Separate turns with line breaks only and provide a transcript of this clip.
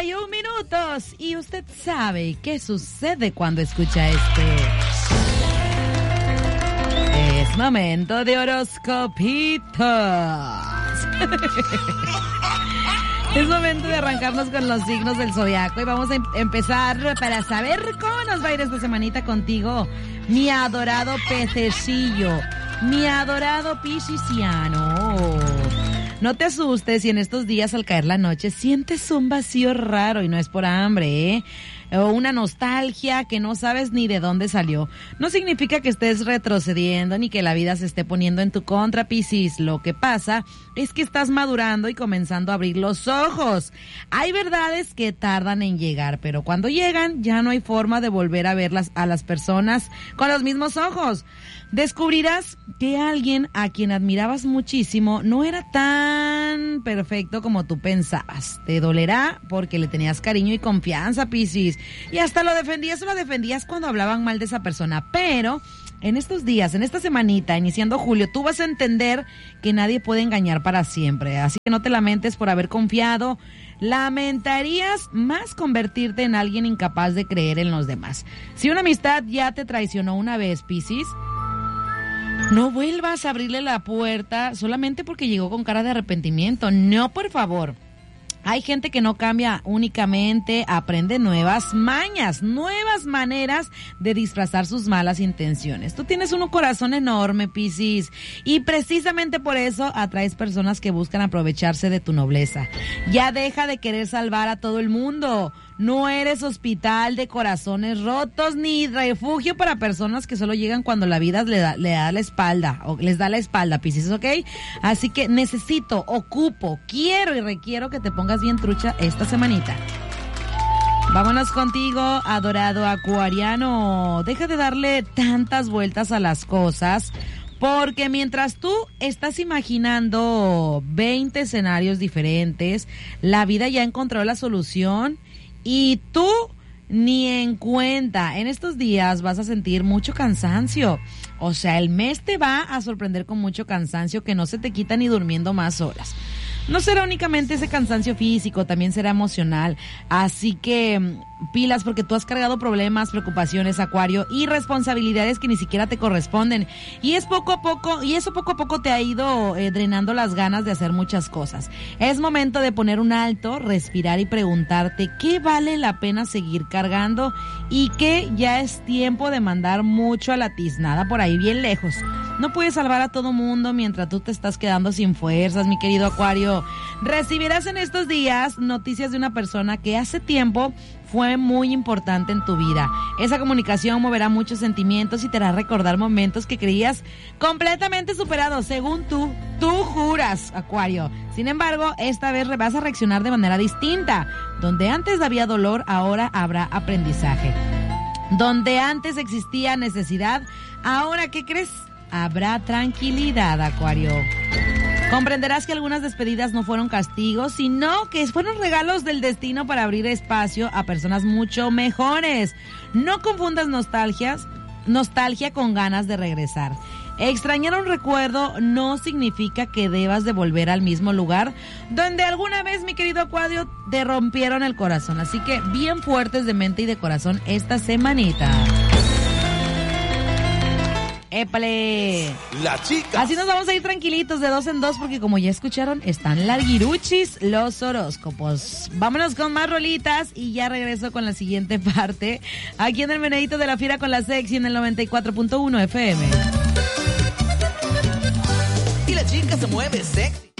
41 minutos. Y usted sabe qué sucede cuando escucha esto. Es momento de horoscopitos. Es momento de arrancarnos con los signos del zodiaco y vamos a empezar para saber cómo nos va a ir esta semanita contigo, mi adorado pececillo, mi adorado pisciano. No te asustes si en estos días al caer la noche sientes un vacío raro y no es por hambre, o una nostalgia que no sabes ni de dónde salió. No significa que estés retrocediendo ni que la vida se esté poniendo en tu contra, Piscis. Lo que pasa es que estás madurando y comenzando a abrir los ojos. Hay verdades que tardan en llegar, pero cuando llegan ya no hay forma de volver a verlas a las personas con los mismos ojos. Descubrirás que alguien a quien admirabas muchísimo no era tan perfecto como tú pensabas. Te dolerá porque le tenías cariño y confianza, Piscis. Y hasta lo defendías cuando hablaban mal de esa persona. Pero en estos días, en esta semanita, iniciando julio, tú vas a entender que nadie puede engañar para siempre. Así que no te lamentes por haber confiado. Lamentarías más convertirte en alguien incapaz de creer en los demás. Si una amistad ya te traicionó una vez, Piscis, no vuelvas a abrirle la puerta solamente porque llegó con cara de arrepentimiento. No, por favor. Hay gente que no cambia, únicamente aprende nuevas mañas, nuevas maneras de disfrazar sus malas intenciones. Tú tienes un corazón enorme, Piscis, y precisamente por eso atraes personas que buscan aprovecharse de tu nobleza. Ya deja de querer salvar a todo el mundo. No eres hospital de corazones rotos ni refugio para personas que solo llegan cuando la vida le da la espalda, o les da la espalda, Piscis, ¿ok? Así que necesito, ocupo, quiero y requiero que te pongas bien trucha esta semanita. Vámonos contigo, adorado acuariano. Deja de darle tantas vueltas a las cosas, porque mientras tú estás imaginando 20 escenarios diferentes, la vida ya encontró la solución. Y tú ni en cuenta. En estos días vas a sentir mucho cansancio. O sea, el mes te va a sorprender con mucho cansancio que no se te quita ni durmiendo más horas. No será únicamente ese cansancio físico, también será emocional. Así que pilas, porque tú has cargado problemas, preocupaciones, Acuario, y responsabilidades que ni siquiera te corresponden. Y eso poco a poco te ha ido drenando las ganas de hacer muchas cosas. Es momento de poner un alto, respirar y preguntarte qué vale la pena seguir cargando y que ya es tiempo de mandar mucho a la tiznada por ahí bien lejos. No puedes salvar a todo mundo mientras tú te estás quedando sin fuerzas, mi querido Acuario. Recibirás en estos días noticias de una persona que hace tiempo fue muy importante en tu vida. Esa comunicación moverá muchos sentimientos y te hará recordar momentos que creías completamente superados, según tú juras, Acuario. Sin embargo, esta vez vas a reaccionar de manera distinta. Donde antes había dolor, ahora habrá aprendizaje. Donde antes existía necesidad, ahora, ¿qué crees? Habrá tranquilidad, Acuario. Comprenderás que algunas despedidas no fueron castigos, sino que fueron regalos del destino para abrir espacio a personas mucho mejores. No confundas nostalgia con ganas de regresar. Extrañar un recuerdo no significa que debas de volver al mismo lugar donde alguna vez, mi querido Acuario, te rompieron el corazón. Así que bien fuertes de mente y de corazón esta semanita. ¡Épale!
La chica.
Así nos vamos a ir tranquilitos de 2 en 2 porque como ya escucharon, están larguiruchis los horóscopos. Vámonos con más rolitas y ya regreso con la siguiente parte. Aquí en el Meneíto de la Fiera con la Sexy en el 94.1 FM.
Y la chica se mueve sexy.